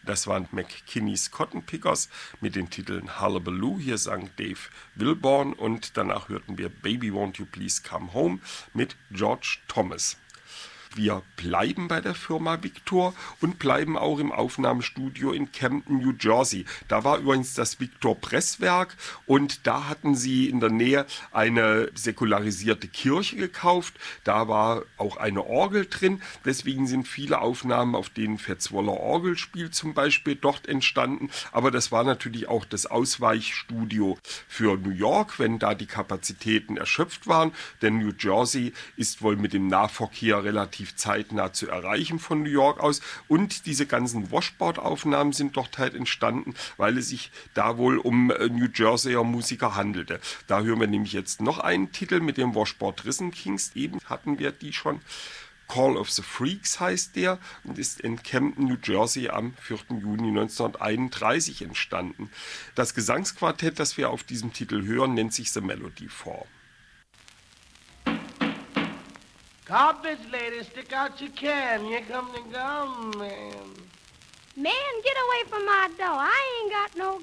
Das waren McKinney's Cotton Pickers mit den Titeln Hullabaloo, hier sang Dave Wilborn, und danach hörten wir Baby Won't You Please Come Home mit George Thomas. Wir bleiben bei der Firma Victor und bleiben auch im Aufnahmestudio in Camden, New Jersey. Da war übrigens das Victor Presswerk und da hatten sie in der Nähe eine säkularisierte Kirche gekauft. Da war auch eine Orgel drin. Deswegen sind viele Aufnahmen, auf denen Fats-Waller Orgel spielt, zum Beispiel dort entstanden. Aber das war natürlich auch das Ausweichstudio für New York, wenn da die Kapazitäten erschöpft waren. Denn New Jersey ist wohl mit dem Nahverkehr relativ zeitnah zu erreichen von New York aus, und diese ganzen Washboard-Aufnahmen sind dort halt entstanden, weil es sich da wohl um New Jerseyer Musiker handelte. Da hören wir nämlich jetzt noch einen Titel mit dem Washboard Rhythm Kings, eben hatten wir die schon. Call of the Freaks heißt der und ist in Camden, New Jersey am 4. Juni 1931 entstanden. Das Gesangsquartett, das wir auf diesem Titel hören, nennt sich The Melody Four. Carpets, lady, stick out your can. Here come the gunman. Man, get away from my door. I ain't got no